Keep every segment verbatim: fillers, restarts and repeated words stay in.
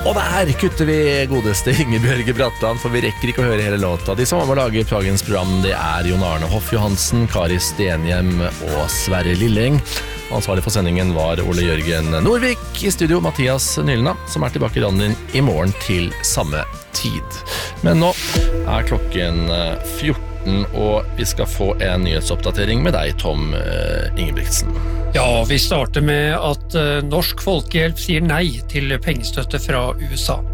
Og der kutter vi godeste Ingebjørge Bratland, for vi rekker ikke å høre hele låta. De som var med å lage dagens program, det er Jon Arne Hoff Johansen, Kari Stenhjem og Sverre Lilleng. Ansvarlig for sendingen var Ole Jørgen Norvik. I studio Mathias Nylna, som er tilbake i landet i morgen til samme tid. Men nå er klokken fjorten, og vi skal få en nyhetsoppdatering med deg, Tom Ingebrigtsen. Ja, vi starter med at Norsk Folkehjelp sier nei til pengestøtte fra U S A.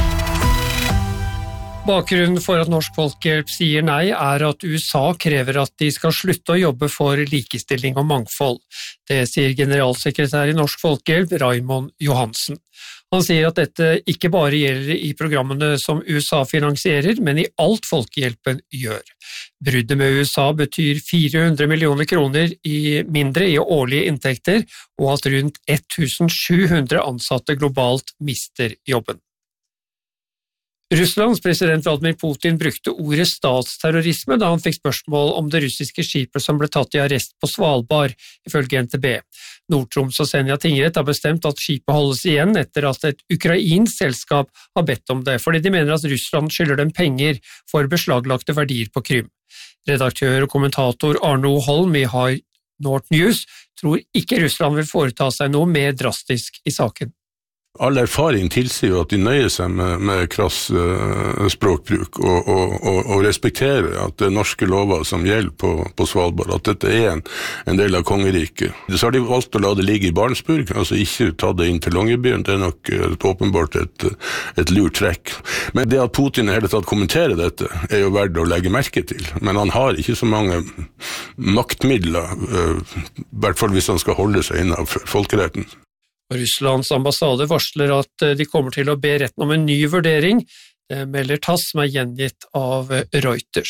Bakgrunnen for at Norsk Folkehjelp sier nei er at U S A krever at de skal slutte å jobbe for likestilling og mangfold. Det sier generalsekretær i Norsk Folkehjelp, Raymond Johansen. Han sier at dette ikke bare gjelder i programmene som U S A finansierer, men i alt Folkehjelpen gjør. Bruddet med U S A betyr fire hundre millioner kroner i mindre i årlige inntekter, og at rundt sju hundre ansatte globalt mister jobben. Russlands president Vladimir Putin brukte ordet statsterrorisme da han fikk spørsmål om det russiske skipet som ble tatt i arrest på Svalbard, ifølge N T B. Nord-Troms og Senja tingrett har bestemt at skipet holdes igjen etter at et ukrainsk selskap har bedt om det, fordi de mener at Russland skylder dem penger for beslaglagte verdier på Krym. Redaktør og kommentator Arno Holm i High North News tror ikke Russland vil foreta seg noe mer drastisk i saken. All erfaring tilsier jo at de nøyer seg med, med krass uh, språkbruk og, og, og, og respekterer at det er norske lover som gjelder på, på Svalbard, at dette er en, en del av kongeriket. Så har de valgt å la det ligge i Barentsburg, altså ikke ta det inn til Longyearbyen. Det er nok et, åpenbart et, et lurt trekk. Men det at Putin i hele tatt kommenterer dette er jo verdt å legge merke til. Men han har ikke så mange maktmidler, uh, i hvert fall hvis han skal holde seg innenfor folkeretten. Russlands ambassade varsler at de kommer til å be retten om en ny vurdering, det melder TASS som er gjengitt av Reuters.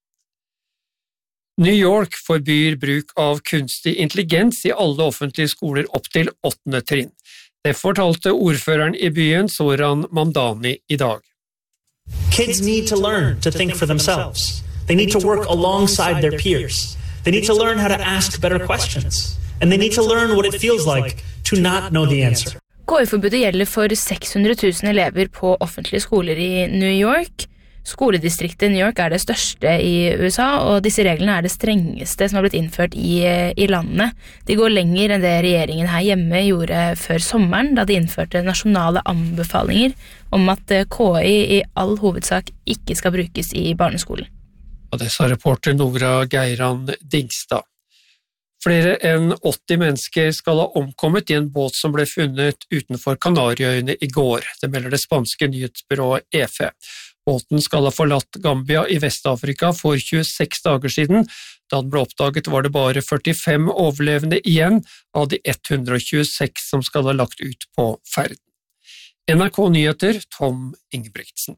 New York forbyr bruk av kunstig intelligens i alle offentlige skoler opp til åttende trinn. Det fortalte ordføreren i byen, Soran Mamdani, i dag. Kids need to learn to think for themselves. They need to work alongside their peers. They need to learn how to ask better questions. And they need to learn what it feels like to not know the answer. K I-forbudet gjelder for seks hundre tusen elever på offentlige skoler i New York. Skoledistriktet New York er det største i U S A, og disse reglene er det strengeste som har blitt innført i, i landet. De går lenger enn det regjeringen her hjemme gjorde før sommeren, da de innførte nasjonale anbefalinger om at K I i all hovedsak ikke skal brukes i barneskolen. Og det sa reporter Nora Geiran Dingstad. Flere enn åtti mennesker skal ha omkommet i en båt som ble funnet utenfor Kanariøyene i går. Det melder det spanske nyhetsbyrået E F E. Båten skal ha forlatt Gambia i Vestafrika for tjueseks dager siden. Da den ble oppdaget var det bare førtifem overlevende igjen av de hundre og tjueseks som skal ha lagt ut på ferden. N R K Nyheter, Tom Ingebrigtsen.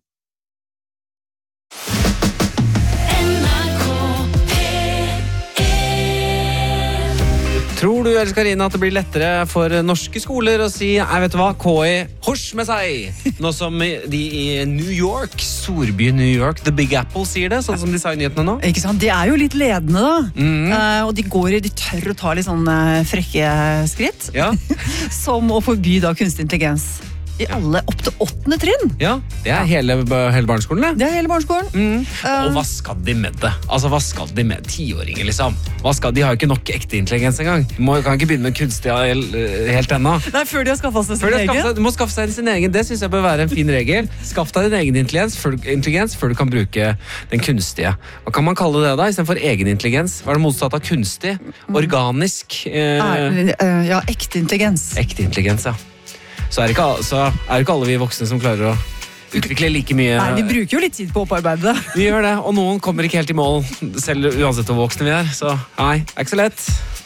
Tror du, eller Karina, at det blir lettere for norske skoler å si jeg vet hva, K I, hors med seg? Nå som de i New York, storby New York, The Big Apple sier det, sånn som de sa i nyhetene nå. Ikke sant? De er jo litt ledende da, mm. uh, og de går, de tør å ta litt sånn uh, frekke skritt, ja. som å forby da kunstig intelligens. I alle opp til åttende trinn. Ja, det er hele, hele barneskolen, det. Det er hele barneskolen. Mm. Uh, og hva skal de med det? Altså, hva skal de med tiåringer, liksom? Hva skal, de har jo ikke nok ekte intelligens engang. De må, kan ikke begynne med kunstig helt ennå. Nei, før de har skaffet seg sin egen. egen. Du må skaffe seg sin egen. Det synes jeg bør være en fin regel. Skaff deg din egen intelligens før, intelligens før du kan bruke den kunstige. Hva kan man kalle det da, i stedet for egen intelligens? Hva er det motsatt av kunstig? Organisk? Eh, er, uh, ja, ekte intelligens. Ekte intelligens, ja. Så er, ikke, så er det ikke alle vi voksne som klarer å utvikle like mye. Nei, vi bruker jo litt tid på å opparbeide det. Vi gjør det, og noen kommer ikke helt i mål, selv uansett hvor voksne vi er. Så nei, det er ikke så lett.